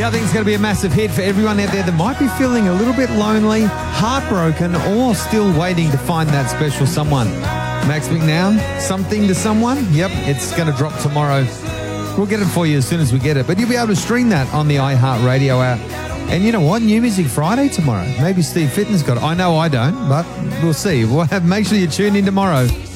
Yeah, I think it's going to be a massive hit for everyone out there that might be feeling a little bit lonely, heartbroken, or still waiting to find that special someone. Max McNown, Something to Someone. Yep, it's going to drop tomorrow. We'll get it for you as soon as we get it. But you'll be able to stream that on the iHeartRadio app. And you know what? New Music Friday tomorrow. Maybe Steve Fitton's got it. I know I don't, but we'll see. Make sure you tune in tomorrow.